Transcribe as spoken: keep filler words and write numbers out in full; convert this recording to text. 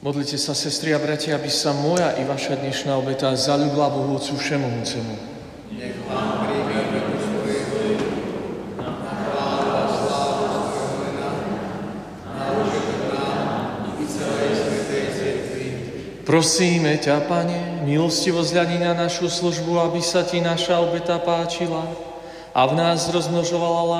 Modlite sa, sestry a bratia, aby sa moja i vaša dnešná obeta zaľúbila Bohu Otcu Všemohúcemu. Nech Pán príjme obetu svojho ľudu, na chválu a slávu svojho mena, na užitok nám i celej svätej cirkvi. Prosíme ťa, Pane, milostivo zľadni na našu službu, aby sa ti naša obeta páčila a v nás rozmnožovala